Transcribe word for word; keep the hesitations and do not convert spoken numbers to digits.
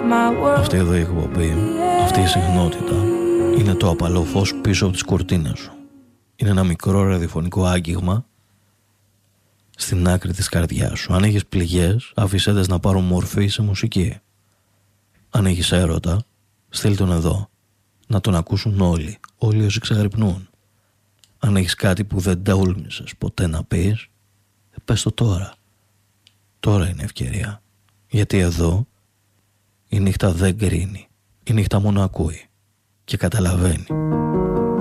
Αυτή εδώ η εκπομπή, αυτή η συχνότητα είναι το απαλό φως πίσω από τις κουρτίνες σου. Είναι ένα μικρό ραδιοφωνικό άγγιγμα στην άκρη της καρδιάς σου. Αν έχεις πληγές, άφησέ τες να πάρουν μορφή σε μουσική. Αν έχεις έρωτα, στείλ τον εδώ, να τον ακούσουν όλοι, όλοι όσοι ξαγρυπνούν. Αν έχεις κάτι που δεν τόλμησες ποτέ να πεις, πες το τώρα. Τώρα είναι ευκαιρία. Γιατί εδώ η νύχτα δεν κρίνει. Η νύχτα μόνο ακούει και καταλαβαίνει.